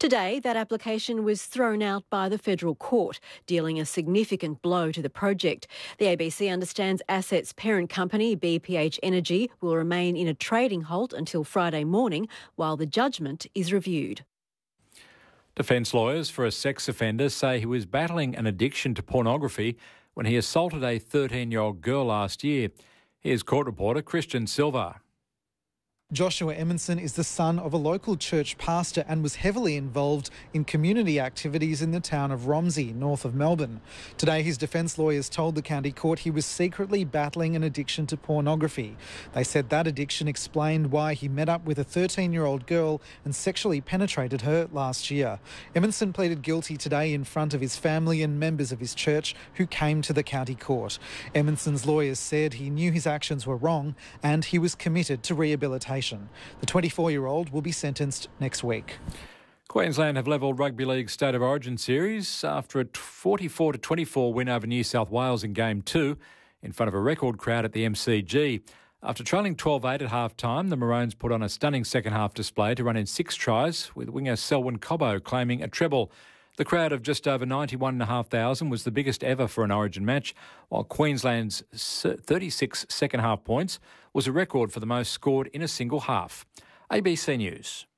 Today, that application was thrown out by the federal court, dealing a significant blow to the project. The ABC understands Asset's parent company, BPH Energy, will remain in a trading halt until Friday morning while the judgment is reviewed. Defence lawyers for a sex offender say he was battling an addiction to pornography when he assaulted a 13-year-old girl last year. Here's court reporter Christian Silva. Joshua Emerson is the son of a local church pastor and was heavily involved in community activities in the town of Romsey, north of Melbourne. Today, his defence lawyers told the county court he was secretly battling an addiction to pornography. They said that addiction explained why he met up with a 13-year-old girl and sexually penetrated her last year. Emerson pleaded guilty today in front of his family and members of his church who came to the county court. Emerson's lawyers said he knew his actions were wrong and he was committed to rehabilitation. The 24-year-old will be sentenced next week. Queensland have levelled Rugby League State of Origin series after a 44-24 win over New South Wales in Game 2 in front of a record crowd at the MCG. After trailing 12-8 at half-time, the Maroons put on a stunning second-half display to run in 6 tries, with winger Selwyn Cobbo claiming a treble. The crowd of just over 91,500 was the biggest ever for an Origin match, while Queensland's 36 second-half points was a record for the most scored in a single half. ABC News.